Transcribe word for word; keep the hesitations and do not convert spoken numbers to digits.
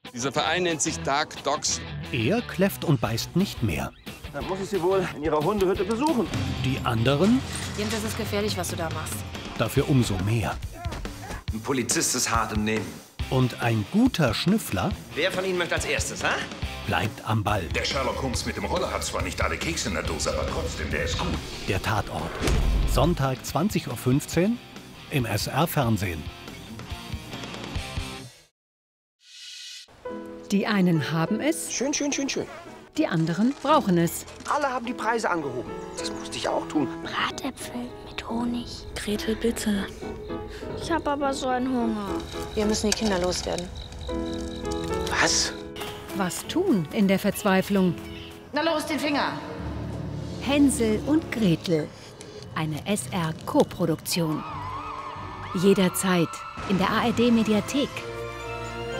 Dieser Verein nennt sich Dark Dogs. Er kläfft und beißt nicht mehr. Dann muss ich Sie wohl in Ihrer Hundehütte besuchen. Die anderen Jens, das ist gefährlich, was du da machst. dafür umso mehr. Ein Polizist ist hart im Nehmen. Und ein guter Schnüffler Wer von Ihnen möchte als erstes, ha? bleibt am Ball. Der Sherlock Holmes mit dem Roller hat zwar nicht alle Kekse in der Dose, aber trotzdem, der ist gut. Der Tatort. Sonntag zwanzig Uhr fünfzehn im S R-Fernsehen. Die einen haben es, Schön, schön, schön, schön. die anderen brauchen es. Alle haben die Preise angehoben. Das musste ich auch tun. Bratäpfel mit Honig. Gretel, bitte. Ich habe aber so einen Hunger. Wir müssen die Kinder loswerden. Was? Was tun in der Verzweiflung? Na los, den Finger. Hänsel und Gretel. Eine S R-Koproduktion. Jederzeit in der A R D-Mediathek.